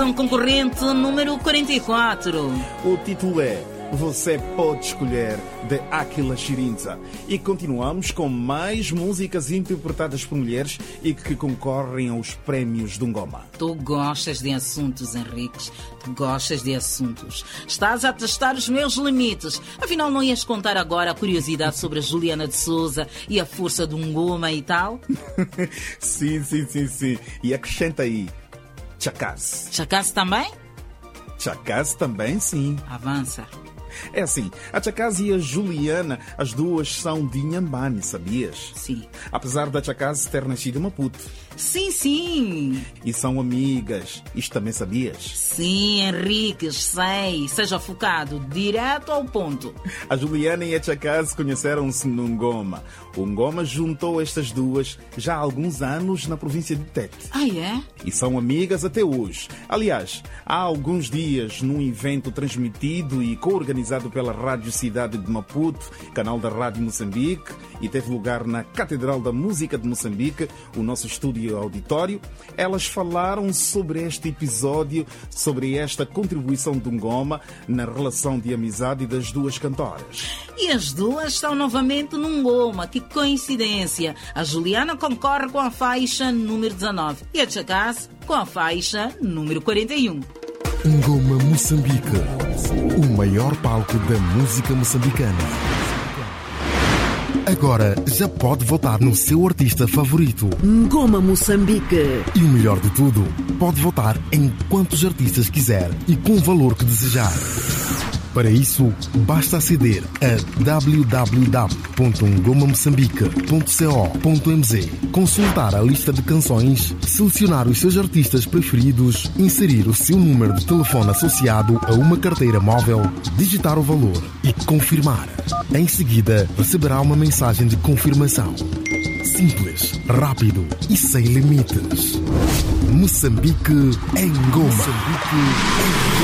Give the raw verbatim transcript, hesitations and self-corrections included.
canção concorrente número quarenta e quatro. O título é Você Pode Escolher, de Aquila Chirinza. E continuamos com mais músicas interpretadas por mulheres e que concorrem aos prémios do Ngoma. Tu gostas de assuntos, Henriques. Tu gostas de assuntos. Estás a testar os meus limites. Afinal, não ias contar agora a curiosidade sobre a Juliana de Souza e a força do Ngoma e tal? Sim, sim, sim, sim. E acrescenta aí, Chakazi. Chakazi também? Chakazi também, sim. Avança. É assim, a Chakazi e a Juliana, as duas são de Inhambane, sabias? Sim. Apesar da Chakazi ter nascido em Maputo. Sim, sim. E são amigas. Isto também sabias? Sim, Henriques, sei. Seja focado, direto ao ponto. A Juliana e a Chakazi conheceram-se no Ngoma. O Ngoma juntou estas duas já há alguns anos na província de Tete. Ah, é? E são amigas até hoje. Aliás, há alguns dias, num evento transmitido e co-organizado pela Rádio Cidade de Maputo, canal da Rádio Moçambique, e teve lugar na Catedral da Música de Moçambique, o nosso estúdio auditório, elas falaram sobre este episódio, sobre esta contribuição do Ngoma na relação de amizade das duas cantoras. E as duas estão novamente no Ngoma. Que coincidência! A Juliana concorre com a faixa número dezanove e a Chakazi com a faixa número quarenta e um. Ngoma Moçambique, o maior palco da música moçambicana. Agora já pode votar no seu artista favorito. Ngoma Moçambique. E o melhor de tudo, pode votar em quantos artistas quiser e com o valor que desejar. Para isso, basta aceder a w w w ponto ngoma moçambique ponto co ponto m z, consultar a lista de canções, selecionar os seus artistas preferidos, inserir o seu número de telefone associado a uma carteira móvel, digitar o valor e confirmar. Em seguida, receberá uma mensagem de confirmação. Simples, rápido e sem limites. Moçambique em Ngoma. Moçambique em Ngoma.